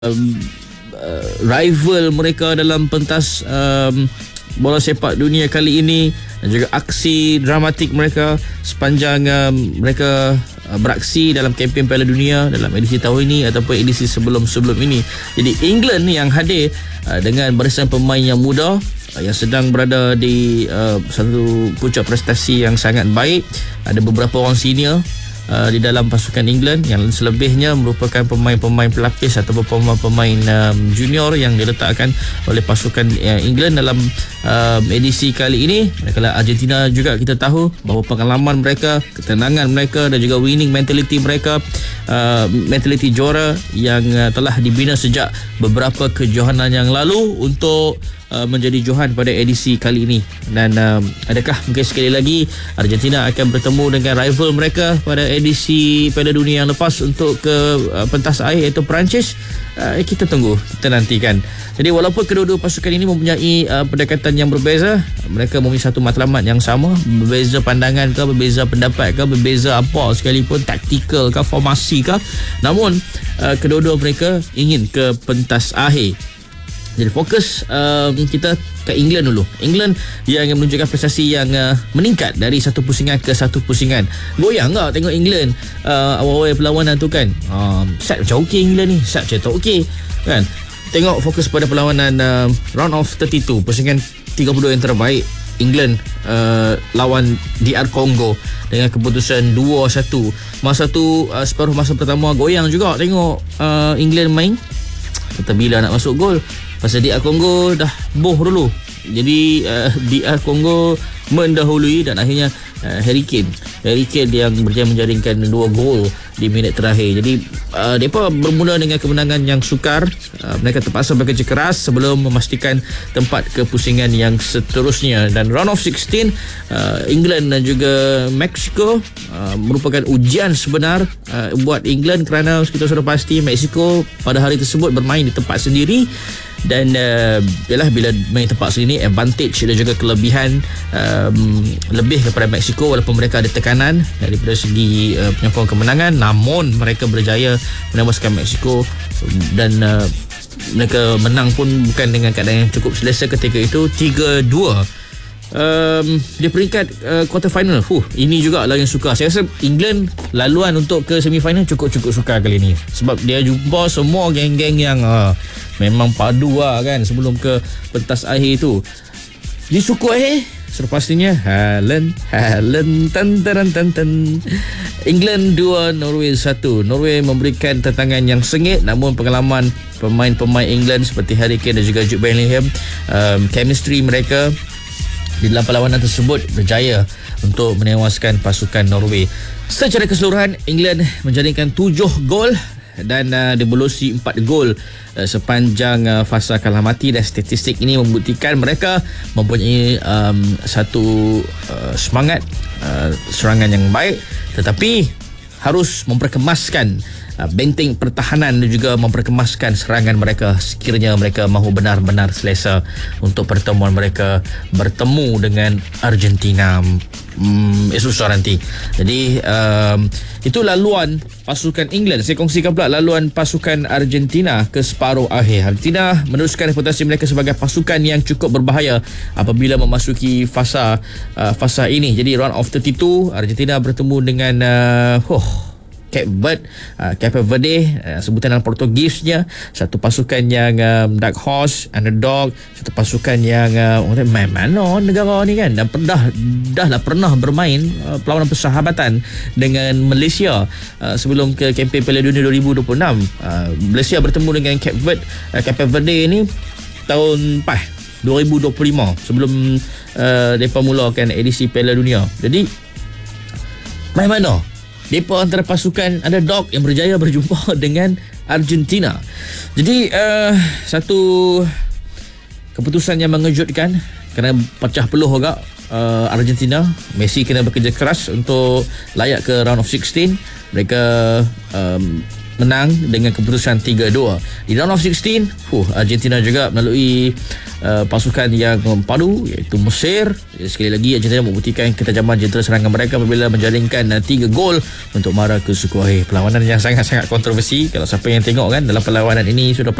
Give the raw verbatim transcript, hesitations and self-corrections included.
um, uh, rival mereka dalam pentas um, bola sepak dunia kali ini, dan juga aksi dramatik mereka sepanjang um, mereka uh, beraksi dalam kempen Piala Dunia dalam edisi tahun ini ataupun edisi sebelum-sebelum ini. Jadi England yang hadir uh, dengan barisan pemain yang muda uh, yang sedang berada di uh, satu puncak prestasi yang sangat baik. Ada beberapa orang senior Uh, di dalam pasukan England yang selebihnya merupakan pemain-pemain pelapis ataupun pemain-pemain um, junior yang diletakkan oleh pasukan uh, England dalam um, edisi kali ini. Mereka lah Argentina juga. Kita tahu bahawa pengalaman mereka, ketenangan mereka dan juga winning mentality mereka, uh, mentality juara yang uh, telah dibina sejak beberapa kejohanan yang lalu untuk Uh, menjadi johan pada edisi kali ini. Dan uh, adakah mungkin sekali lagi Argentina akan bertemu dengan rival mereka pada edisi Piala Dunia yang lepas untuk ke uh, pentas akhir iaitu Perancis? Uh, kita tunggu, kita nantikan. Jadi walaupun kedua-dua pasukan ini mempunyai uh, pendekatan yang berbeza, mereka mempunyai satu matlamat yang sama, berbeza pandangan ke, berbeza pendapat ke, berbeza apa sekalipun, taktikal ke, formasi ke, namun uh, kedua-dua mereka ingin ke pentas akhir. Jadi fokus um, kita ke England dulu. England yang menunjukkan prestasi yang uh, meningkat dari satu pusingan ke satu pusingan. Goyang tak tengok England uh, awal-awal perlawanan tu kan. Um, set macam okey England ni, set macam tak okey kan. Tengok fokus pada perlawanan uh, round of tiga puluh dua, pusingan tiga puluh dua yang terbaik. England uh, lawan D R Congo dengan keputusan dua satu. Masa tu uh, separuh masa pertama goyang juga tengok uh, England main. Kata bila nak masuk gol, pasal D R Congo dah boh dulu. Jadi uh, D R Congo mendahului dan akhirnya uh, Harry Kane Harry Kane yang berjaya menjaringkan dua gol di minit terakhir. Jadi uh, mereka bermula dengan kemenangan yang sukar. uh, Mereka terpaksa bekerja keras sebelum memastikan tempat ke pusingan yang seterusnya. Dan round of enam belas, uh, England dan juga Mexico uh, merupakan ujian sebenar uh, buat England, kerana kita sudah pasti Mexico pada hari tersebut bermain di tempat sendiri. Dan uh, yalah, bila main tempat sini, advantage dan juga kelebihan um, lebih kepada Mexico, walaupun mereka ada tekanan daripada segi uh, penyokong kemenangan, namun mereka berjaya menembuskan Mexico dan uh, mereka menang pun bukan dengan keadaan yang cukup selesa ketika itu, tiga dua. Um, di peringkat uh, quarter final, huh, ini juga lah yang suka. Saya rasa England laluan untuk ke semifinal cukup-cukup suka kali ni, sebab dia jumpa semua geng-geng yang uh, memang padu lah kan sebelum ke pentas akhir tu. Di suku akhir sudah pastinya Haaland Haaland tan tan tan tan. England dua, Norway satu. Norway memberikan tantangan yang sengit, namun pengalaman pemain-pemain England seperti Harry Kane dan juga Jude Bellingham, um, chemistry mereka di dalam perlawanan tersebut berjaya untuk menewaskan pasukan Norway. Secara keseluruhan, England menjaringkan tujuh gol dan uh, dibelusi empat gol uh, sepanjang uh, fasa kalah mati, dan statistik ini membuktikan mereka mempunyai um, satu uh, semangat uh, serangan yang baik, tetapi harus memperkemaskan uh, benteng pertahanan dan juga memperkemaskan serangan mereka sekiranya mereka mahu benar-benar selesa untuk pertemuan mereka bertemu dengan Argentina hmm, esok sore nanti. Jadi um, itu laluan pasukan England. Saya kongsikan pula laluan pasukan Argentina ke separuh akhir. Argentina meneruskan reputasi mereka sebagai pasukan yang cukup berbahaya apabila memasuki fasa uh, fasa ini. Jadi round of tiga puluh dua, Argentina bertemu dengan uh, oh, Cape Verde, uh, Cape Verde, uh, sebutan dalam Portugisnya, satu pasukan yang um, dark horse, underdog, satu pasukan yang uh, main mana negara ni kan, dan dah dah lah pernah bermain uh, perlawanan persahabatan dengan Malaysia uh, sebelum ke kempen Piala Dunia dua ribu dua puluh enam. uh, Malaysia bertemu dengan Cape Verde, uh, Cape Verde ni tahun pas dua ribu dua puluh lima, sebelum uh, mereka mulakan edisi Piala Dunia. Jadi main mana mereka antara pasukan underdog yang berjaya berjumpa dengan Argentina. Jadi uh, satu keputusan yang mengejutkan, kerana pecah peluh agak uh, Argentina. Messi kena bekerja keras untuk layak ke round of enam belas. Mereka um, menang dengan keputusan tiga dua. Di round of enam belas, huh, Argentina juga melalui uh, pasukan yang padu iaitu Mesir. Jadi, sekali lagi Argentina membuktikan ketajaman jentera serangan mereka apabila menjaringkan uh, tiga gol untuk mara ke suku akhir. Perlawanan yang sangat-sangat kontroversi. Kalau siapa yang tengok kan dalam perlawanan ini sudah